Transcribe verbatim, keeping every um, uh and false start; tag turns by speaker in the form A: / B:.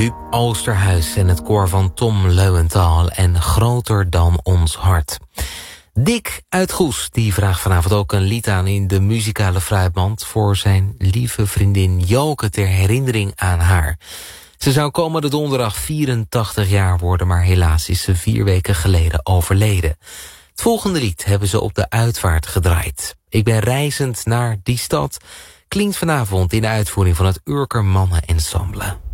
A: Huub Oosterhuis en het koor van Tom Leuwenthal en Groter dan ons hart. Dick uit Goes die vraagt vanavond ook een lied aan in de muzikale fruitmand voor zijn lieve vriendin Joke ter herinnering aan haar. Ze zou komende donderdag vierentachtig jaar worden, maar helaas is ze vier weken geleden overleden. Het volgende lied hebben ze op de uitvaart gedraaid. Ik ben reizend naar die stad klinkt vanavond in de uitvoering van het Urker Mannen Ensemble.